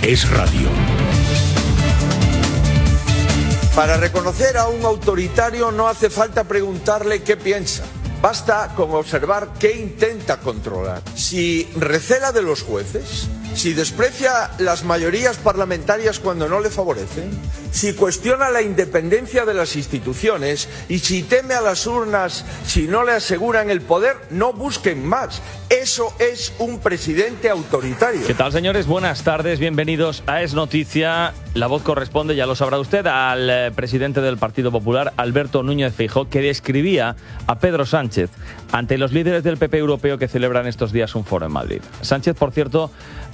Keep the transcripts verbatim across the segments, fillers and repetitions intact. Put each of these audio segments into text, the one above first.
es radio. Para reconocer a un autoritario no hace falta preguntarle qué piensa. Basta con observar qué intenta controlar. Si recela de los jueces, si desprecia las mayorías parlamentarias cuando no le favorecen, si cuestiona la independencia de las instituciones y si teme a las urnas si no le aseguran el poder, no busquen más. Eso es un presidente autoritario. ¿Qué tal, señores? Buenas tardes, bienvenidos a Es Noticia. La voz corresponde, ya lo sabrá usted, al eh, presidente del Partido Popular, Alberto Núñez Feijóo, que describía a Pedro Sánchez ante los líderes del P P europeo que celebran estos días un foro en Madrid. Sánchez, por cierto,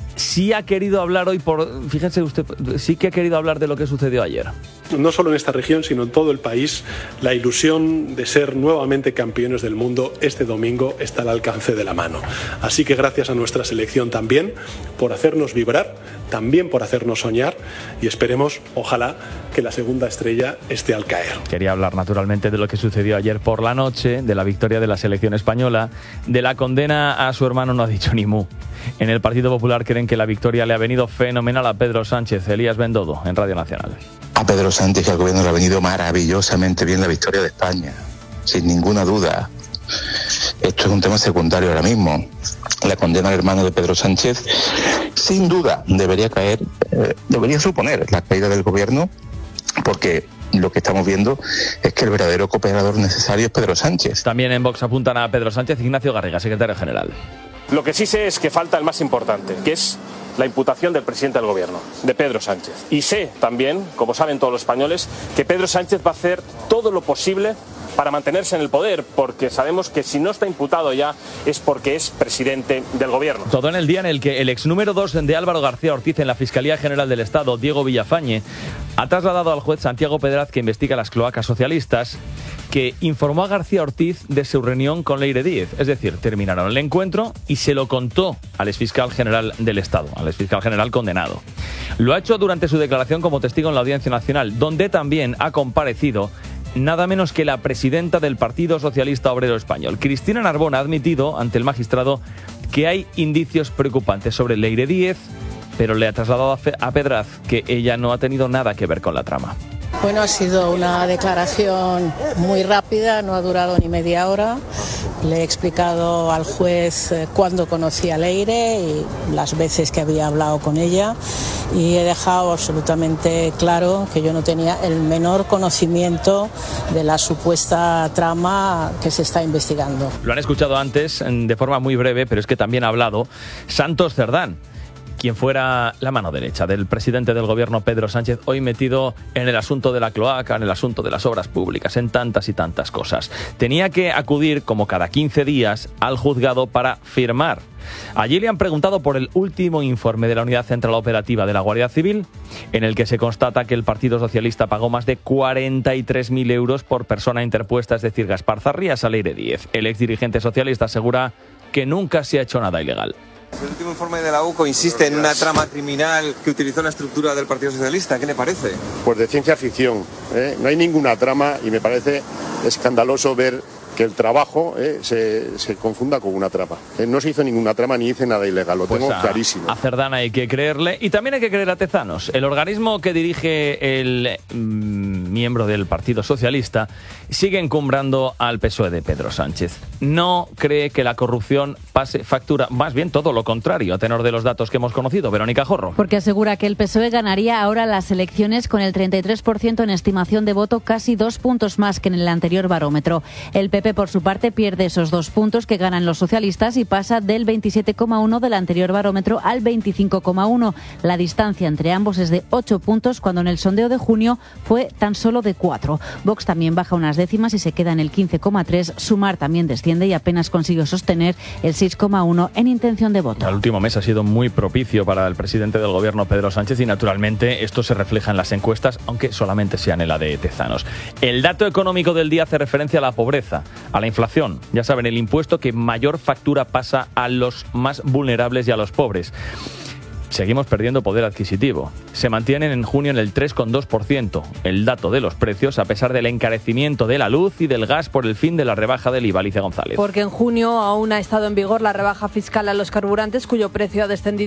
sí ha querido hablar hoy, por fíjense usted, sí que ha querido hablar de lo que sucedió ayer. No solo en esta región, sino en todo el país, la ilusión de ser nuevamente campeones del mundo este domingo está al alcance de la mano. Así que gracias a nuestra selección también por hacernos vibrar, también por hacernos soñar y esperemos, ojalá, que la segunda estrella esté al caer. Quería hablar naturalmente de lo que sucedió ayer por la noche, de la victoria de la selección española, de la condena a su hermano, no ha dicho ni mu. En el Partido Popular creen que la victoria le ha venido fenomenal a Pedro Sánchez. Elías Bendodo, en Radio Nacional. A Pedro Sánchez, que al gobierno le ha venido maravillosamente bien la victoria de España, sin ninguna duda. Esto es un tema secundario ahora mismo. La condena al hermano de Pedro Sánchez, sin duda, debería caer, eh, debería suponer la caída del gobierno, porque lo que estamos viendo es que el verdadero cooperador necesario es Pedro Sánchez. También en Vox apuntan a Pedro Sánchez. Ignacio Garriga, secretario general. Lo que sí sé es que falta el más importante, que es la imputación del presidente del gobierno, de Pedro Sánchez. Y sé también, como saben todos los españoles, que Pedro Sánchez va a hacer todo lo posible para mantenerse en el poder, porque sabemos que si no está imputado ya es porque es presidente del gobierno. Todo en el día en el que el ex número dos de Álvaro García Ortiz en la Fiscalía General del Estado, Diego Villafañe, ha trasladado al juez Santiago Pedraz, que investiga las cloacas socialistas, que informó a García Ortiz de su reunión con Leire Díez. Es decir, terminaron el encuentro y se lo contó al exfiscal general del Estado, al exfiscal general condenado. Lo ha hecho durante su declaración como testigo en la Audiencia Nacional, donde también ha comparecido nada menos que la presidenta del Partido Socialista Obrero Español. Cristina Narbona ha admitido ante el magistrado que hay indicios preocupantes sobre Leire Díez, pero le ha trasladado a Pedraz que ella no ha tenido nada que ver con la trama. Bueno, ha sido una declaración muy rápida, no ha durado ni media hora. Le he explicado al juez cuándo conocí a Leire y las veces que había hablado con ella, y he dejado absolutamente claro que yo no tenía el menor conocimiento de la supuesta trama que se está investigando. Lo han escuchado antes de forma muy breve, pero es que también ha hablado Santos Cerdán, quien fuera la mano derecha del presidente del gobierno Pedro Sánchez, hoy metido en el asunto de la cloaca, en el asunto de las obras públicas, en tantas y tantas cosas. Tenía que acudir, como cada quince días, al juzgado para firmar. Allí le han preguntado por el último informe de la Unidad Central Operativa de la Guardia Civil, en el que se constata que el Partido Socialista pagó más de cuarenta y tres mil euros por persona interpuesta, es decir, Gaspar Zarrías a Leire Díez. El exdirigente socialista asegura que nunca se ha hecho nada ilegal. El último informe de la U C O insiste en una trama criminal que utilizó la estructura del Partido Socialista. ¿Qué le parece? Pues de ciencia ficción, ¿eh? No hay ninguna trama y me parece escandaloso ver que el trabajo eh, se, se confunda con una trama. Eh, no se hizo ninguna trama ni hice nada ilegal, lo pues tengo a, clarísimo. A Cerdán hay que creerle, y también hay que creer a Tezanos. El organismo que dirige el mmm, miembro del Partido Socialista sigue encumbrando al P S O E de Pedro Sánchez. No cree que la corrupción pase factura, más bien todo lo contrario, a tenor de los datos que hemos conocido. Verónica Jorro. Porque asegura que el P S O E ganaría ahora las elecciones con el treinta y tres por ciento en estimación de voto, casi dos puntos más que en el anterior barómetro. El P P, por su parte, pierde esos dos puntos que ganan los socialistas y pasa del veintisiete coma uno del anterior barómetro al veinticinco coma uno. La distancia entre ambos es de ocho puntos, cuando en el sondeo de junio fue tan solo de cuatro. Vox también baja unas décimas y se queda en el quince coma tres. Sumar también desciende y apenas consiguió sostener el seis coma uno en intención de voto. El último mes ha sido muy propicio para el presidente del gobierno, Pedro Sánchez, y naturalmente esto se refleja en las encuestas, aunque solamente sea en la de Tezanos. El dato económico del día hace referencia a la pobreza, a la inflación. Ya saben, el impuesto que mayor factura pasa a los más vulnerables y a los pobres. Seguimos perdiendo poder adquisitivo. Se mantienen en junio en el tres coma dos por ciento. El dato de los precios, a pesar del encarecimiento de la luz y del gas por el fin de la rebaja del I V A. Alicia González. Porque en junio aún ha estado en vigor la rebaja fiscal a los carburantes, cuyo precio ha descendido